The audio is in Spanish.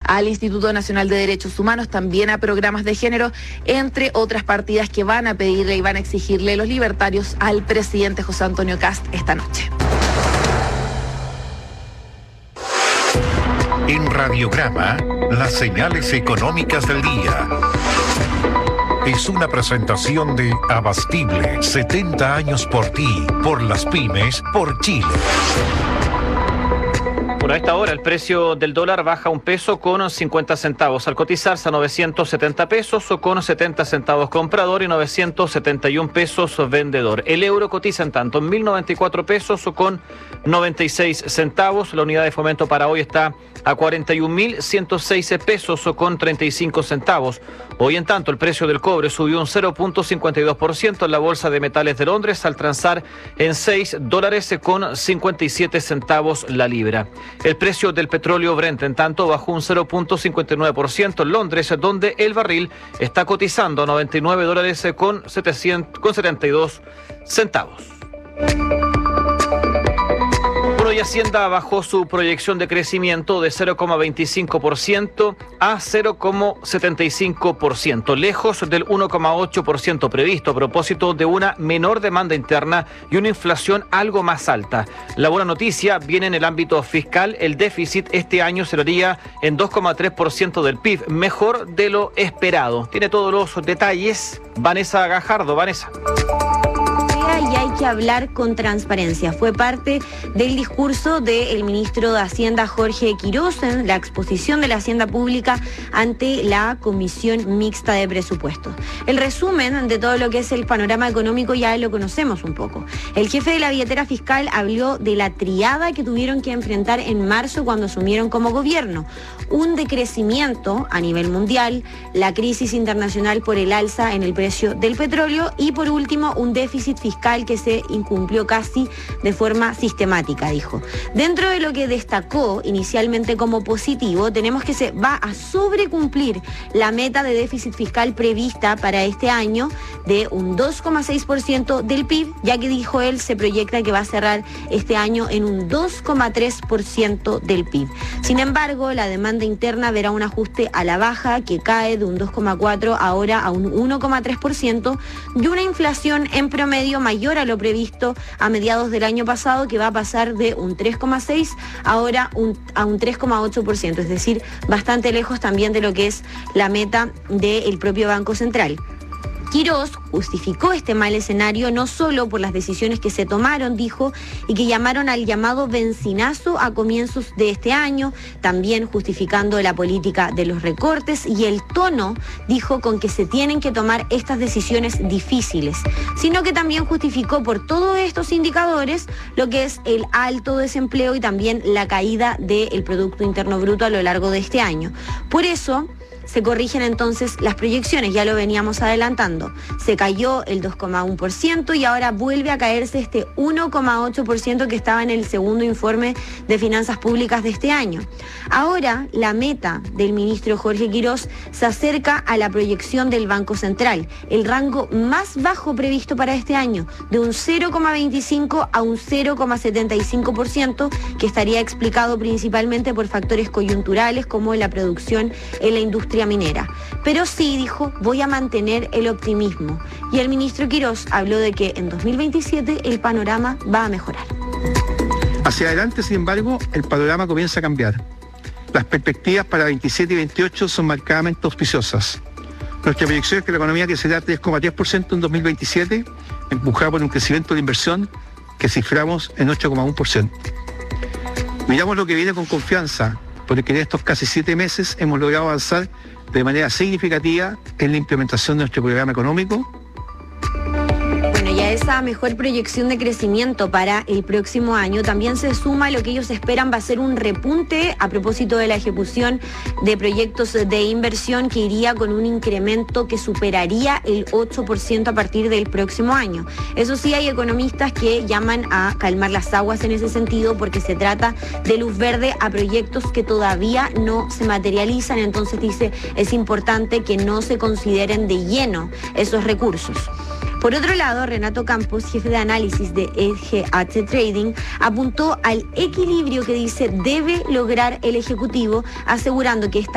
al Instituto Nacional de Derechos Humanos, también a programas de género, entre otras partidas que van a pedirle y van a exigirle los libertarios al presidente José Antonio Kast esta noche. En Radiograma, las señales económicas del día. Es una presentación de Abastible, 70 años por ti, por las pymes, por Chile. Bueno, a esta hora el precio del dólar baja 1 peso con 50 centavos al cotizarse a 970 pesos o con 70 centavos comprador y 971 pesos vendedor. El euro cotiza en tanto en 1.094 pesos o con 96 centavos. La unidad de fomento para hoy está a 41.106 pesos o con 35 centavos. Hoy en tanto el precio del cobre subió un 0.52% en la Bolsa de Metales de Londres al transar en $6 con 57 centavos la libra. El precio del petróleo Brent en tanto bajó un 0.59% en Londres, donde el barril está cotizando a $99 con 72 centavos. Y Hacienda bajó su proyección de crecimiento de 0,25% a 0,75%, lejos del 1,8% previsto a propósito de una menor demanda interna y una inflación algo más alta. La buena noticia viene en el ámbito fiscal. El déficit este año cerraría en 2,3% del PIB, mejor de lo esperado. Tiene todos los detalles Vanessa Gajardo. Vanessa. Y hay que hablar con transparencia. Fue parte del discurso del ministro de Hacienda, Jorge Quirós, en la exposición de la Hacienda Pública ante la Comisión Mixta de Presupuestos. El resumen de todo lo que es el panorama económico ya lo conocemos un poco. El jefe de la billetera fiscal habló de la triada que tuvieron que enfrentar en marzo cuando asumieron como gobierno. Un decrecimiento a nivel mundial, la crisis internacional por el alza en el precio del petróleo y, por último, un déficit fiscal que se incumplió casi de forma sistemática, dijo. Dentro de lo que destacó inicialmente como positivo, tenemos que se va a sobrecumplir la meta de déficit fiscal prevista para este año de un 2,6% del PIB, ya que, dijo él, se proyecta que va a cerrar este año en un 2,3% del PIB. Sin embargo, la demanda interna verá un ajuste a la baja que cae de un 2,4% ahora a un 1,3% y una inflación en promedio mayor a lo previsto a mediados del año pasado, que va a pasar de un 3,6% ahora a un 3,8%, es decir, bastante lejos también de lo que es la meta del propio Banco Central. Quirós justificó este mal escenario no solo por las decisiones que se tomaron, dijo, y que llamaron al llamado bencinazo a comienzos de este año, también justificando la política de los recortes y el tono, dijo, con que se tienen que tomar estas decisiones difíciles, sino que también justificó por todos estos indicadores lo que es el alto desempleo y también la caída del Producto Interno Bruto a lo largo de este año. Por eso se corrigen entonces las proyecciones, ya lo veníamos adelantando. Se cayó el 2,1% y ahora vuelve a caerse este 1,8% que estaba en el segundo informe de finanzas públicas de este año. Ahora la meta del ministro Jorge Quirós se acerca a la proyección del Banco Central, el rango más bajo previsto para este año, de un 0,25% a un 0,75%, que estaría explicado principalmente por factores coyunturales como la producción en la industria minera. Pero sí, dijo, voy a mantener el optimismo. Y el ministro Quirós habló de que en 2027 el panorama va a mejorar. Hacia adelante, sin embargo, el panorama comienza a cambiar. Las perspectivas para 27 y 28 son marcadamente auspiciosas. Nuestra proyección es que la economía crecerá 3,3% en 2027, empujada por un crecimiento de inversión que ciframos en 8,1%. Miramos lo que viene con confianza, porque en estos casi 7 meses hemos logrado avanzar de manera significativa en la implementación de nuestro programa económico. Bueno, y a esa mejor proyección de crecimiento para el próximo año también se suma lo que ellos esperan va a ser un repunte a propósito de la ejecución de proyectos de inversión que iría con un incremento que superaría el 8% a partir del próximo año. Eso sí, hay economistas que llaman a calmar las aguas en ese sentido porque se trata de luz verde a proyectos que todavía no se materializan, entonces dice, es importante que no se consideren de lleno esos recursos. Por otro lado, Renato Campos, jefe de análisis de EGH Trading, apuntó al equilibrio que dice debe lograr el Ejecutivo, asegurando que esta